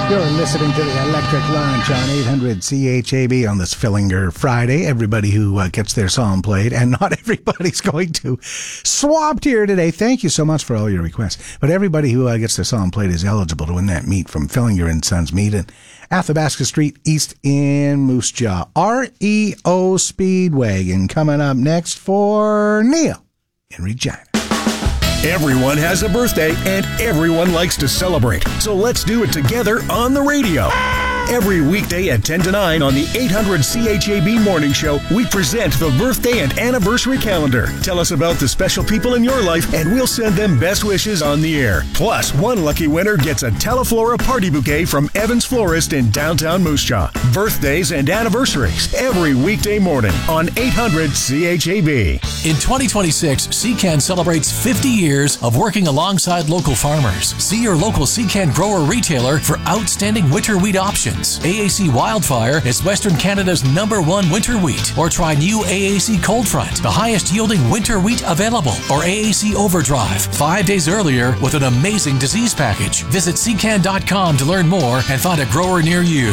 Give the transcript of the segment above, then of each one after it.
You're listening to the Electric Lunch on 800 CHAB on this Fillinger Friday. Everybody who gets their song played, and not everybody's going to, swamped here today. Thank you so much for all your requests. But everybody who gets their song played is eligible to win that meat from Fillinger and Sons Meat in Athabasca Street East in Moose Jaw. REO Speedwagon coming up next for Neil in Regina. Everyone has a birthday, and everyone likes to celebrate. So let's do it together on the radio. Every weekday at 10 to 9 on the 800 CHAB Morning Show, we present the birthday and anniversary calendar. Tell us about the special people in your life, and we'll send them best wishes on the air. Plus, one lucky winner gets a Teleflora party bouquet from Evans Florist in downtown Moose Jaw. Birthdays and anniversaries every weekday morning on 800 CHAB. In 2026, CCAN celebrates 50 years of working alongside local farmers. See your local CCAN grower retailer for outstanding winter wheat options. AAC Wildfire is Western Canada's #1 winter wheat. Or try new AAC Cold Front, the highest yielding winter wheat available. Or AAC Overdrive, 5 days earlier with an amazing disease package. Visit CCAN.com to learn more and find a grower near you.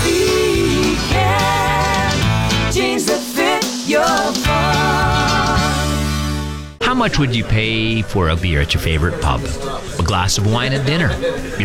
CCAN, jeans that fit your farm. How much would you pay for a beer at your favorite pub? A glass of wine at dinner?